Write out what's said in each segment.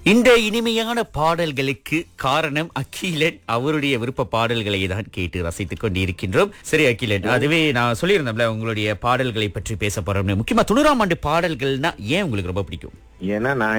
இந்த இனிமையான பாடல்களுக்கு காரணம் அகிலன் அவருடைய விருப்ப பாடல்களை தான் கேட்டு ரசித்துக் கொண்டிருக்கின்றோம். சரி அகிலன், அதுவே நான் சொல்லியிருந்தேன்ல உங்களுடைய பாடல்களை பற்றி பேச போறோம்னு. முக்கியமா 90ஆம் ஆண்டு பாடல்கள்னா ஏன் உங்களுக்கு ரொம்ப பிடிக்கும்? ஏன்னா நான்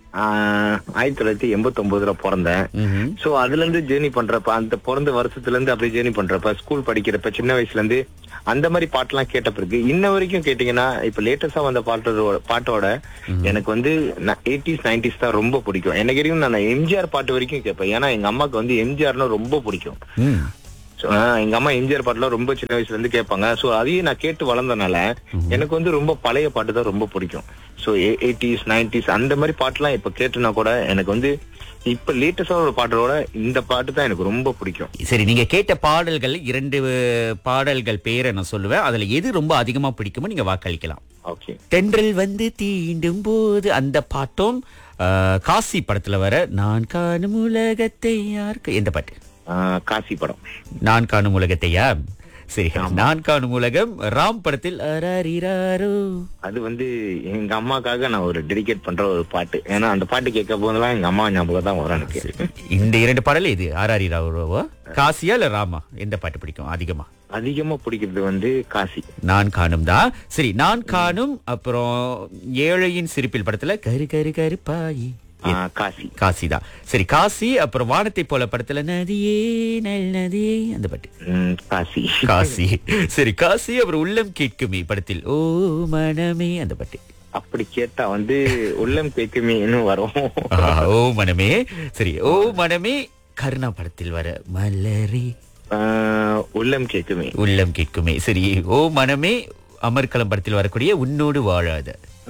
1989 பிறந்தேன். சோ அதுல இருந்து ஜேர்னி பண்றப்ப, அந்த பிறந்த வருஷத்துல இருந்து அப்படியே ஜேர்னி பண்றப்ப, ஸ்கூல் படிக்கிறப்ப, சின்ன வயசுல இருந்து அந்த மாதிரி பாட்டுலாம் கேட்ட பிறகு இன்ன வரைக்கும் கேட்டீங்கன்னா, இப்ப லேட்டஸ்டா வந்த பாட்டோட எனக்கு வந்து 80s 90s தான் ரொம்ப பிடிக்கும். எனக்கு வரைக்கும் நான் எம்ஜிஆர் பாட்டு வரைக்கும் கேட்பேன். ஏன்னா எங்க அம்மாக்கு வந்து எம்ஜிஆர்னா ரொம்ப பிடிக்கும். எங்க அம்மா எம்ஜிஆர் பாட்டுலாம் ரொம்ப சின்ன வயசுல இருந்து கேட்பாங்க. சோ அதையும் நான் கேட்டு வளர்ந்தனால எனக்கு வந்து ரொம்ப பழைய பாட்டு தான் ரொம்ப பிடிக்கும். சோ 80s 90s அந்த மாதிரி பாட்டுலாம் இப்ப கேட்டுனா கூட எனக்கு வந்து இப்ப லேட்டஸ்டா ஒரு பாட்டோட இந்த பாட்டு தான் எனக்கு ரொம்ப பிடிக்கும். சரி, நீங்க கேட்ட பாடல்கள் 2 பாடல்கள் பேரை நான் சொல்லுவேன். அதுல எது ரொம்ப அதிகமா பிடிக்குமோ நீங்க வாக்களிக்கலாம். ஓகே. தென்றல் வந்து தீண்டும் போது அந்த பாட்டும், காசி படத்துல வர நான் காணும் உலகத்தை யாருக்கு, எந்த பாட்டு? காசி படம். நான் காணும் உலகத்தையா? சரி, நான் காணும் உலகம் ராம் படத்தில் அரரிராரோ. அது வந்து எங்க அம்மாக்காக நான் ஒரு டெடிகேட் பண்ற ஒரு பாட்டு. ஏன்னா அந்த பாட்டு கேட்க போதெல்லாம் எங்க அம்மா ஞாபகம் தான் வரும் எனக்கு. இந்த 2 பாடல் இது அரரிராரோவா, காசியா இல்ல ராமா? எந்த பாட்டு பிடிக்கும் அதிகமா? அதிகமா பிடிக்கிறது வந்து காசி. நான் காணும் தான். சரி, நான் காணும், அப்புறம் ஏழையின் சிரிப்பில் படத்துல கரு கரு கருப்பாயி, காசி. காசி தான். சரி, காசி. அப்புறம் வானத்தை போல படத்துல நதியே நல் நதியே, அந்த பாட்டு? காசி. காசி. சரி, காசி. அப்புறம் உள்ளம் கேட்குமே படத்தில் ஓ மனமே, அந்த பாட்டு? அப்படி கேட்டா வந்து உள்ளம் கேட்குமே இன்னும் வரும். ஓ மனமே. சரி, ஓ மனமே கருணா படத்தில் வர மலரே, உள்ளம் கேட்குமே. உள்ளம் கேட்குமே. சரி, ஓ மனமே அமர்கலம் படத்தில் வரக்கூடிய உன்னோடு வாழாத.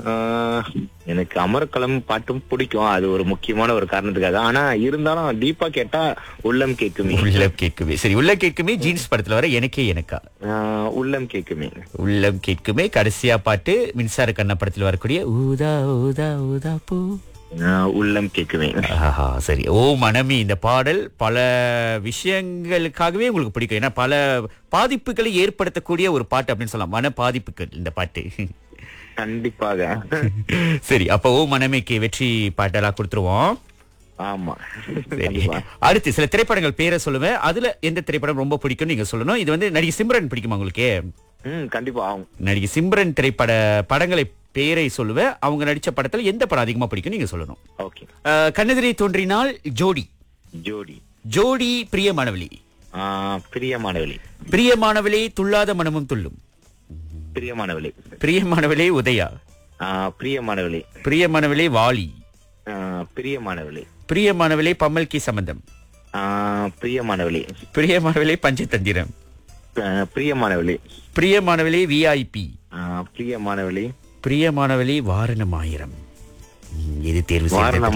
எனக்கு அமர்கலம் பாட்டும் பிடிக்கும். அது ஒரு முக்கியமான ஒரு காரணத்துக்காக. ஆனா இருந்தாலும் டீப்பா கேட்டா உள்ளம் கேட்குமே. உள்ளம் கேட்குமே. சரி, உள்ளம் கேட்குமே ஜீன்ஸ் படத்துல வர எனக்கே எனக்கா, உள்ளம் கேட்குமே. உள்ளம் கேட்குமே. கடைசியா பாட்டு மின்சார கண்ணா படத்தில் வரக்கூடிய ஊதா ஊதா ஊதா பூ, உள்ளம் கேட்குமே. சரி, ஓ மனமே இந்த பாடல் பல விஷயங்களுக்காகவே உங்களுக்கு பிடிக்கும். ஏன்னா பல பாதிப்புகளை ஏற்படுத்தக்கூடிய ஒரு பாட்டு அப்படின்னு சொல்லலாம். மன பாதிப்புகள் இந்த பாட்டு. கண்டிப்பாக. சரி, அப்ப ஓ மனமேக்கு வெற்றி பாட்டெல்லாம் கொடுத்துருவோம். ஆமா. சரி, அடுத்து சில திரைப்படங்கள் பேரை சொல்லுவேன். அதுல எந்த திரைப்படம் ரொம்ப பிடிக்கும் நீங்க சொல்லணும். இது வந்து நடிகை சிம்ரன் பிடிக்குமா உங்களுக்கு? கண்டிப்பா. நடிகை சிம்ரன் திரைப்பட படங்களை பேரை சொல்லுவேன். அவங்க நடிச்ச படத்துல எந்த படம் அதிகமா பிடிக்கும் நீங்க சொல்லணும். ஓகே. கண்ணெதிரை தோன்றினால் ஜோடி. ஜோடி. ஜோடி. பிரியமானவளி. பிரியமானவளி. பிரியமானவளே துள்ளாத மனமும் துள்ளும். பிரியமானவளி. பிரியமானவளே உதயா. பிரியமானவளி. பிரியமானவளே வாலி. பிரியமானவளி. பிரியமானவளே பம்மல் கி சம்பந்தம். பிரியமானவளி. பிரியமானவளே பஞ்சதந்திரம். பிரியமானவளி. பிரியமானவளே விஐபி. பிரியமானவளி. பிரியமானவளே வாரணமாயிரம். எது தேர்வு?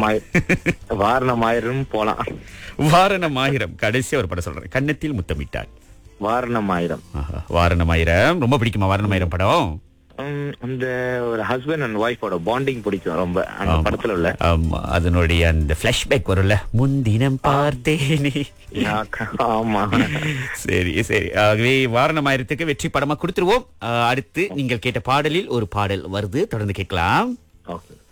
வாரணமாயிரம் போலாம். வாரணமாயிரம். கடைசியா ஒரு படம் சொல்றேன், கன்னத்தில் முத்தமிட்டாள். வாரணமாயிரம். வாரணமாயிரம் ரொம்ப பிடிக்குமா வாரணமாயிரம் படம்? அந்த ஒரு ஹஸ்பண்ட் அண்ட் ஒய்ஃபோட பாண்டிங் பிடிக்கும் ரொம்ப அந்த படத்துல உள்ள. ஆமா, அதனுடைய அந்த பிளாஷ்பேக் வரும்ல, முன்தினம் பார்த்தேனே. ஆமா. சரி சரி, ஆகவே வாரணமாயிரத்துக்கு வெற்றி படமா கொடுத்துருவோம். அடுத்து நீங்கள் கேட்ட பாடலில் ஒரு பாடல் வருது, தொடர்ந்து கேட்கலாம். ஓகே.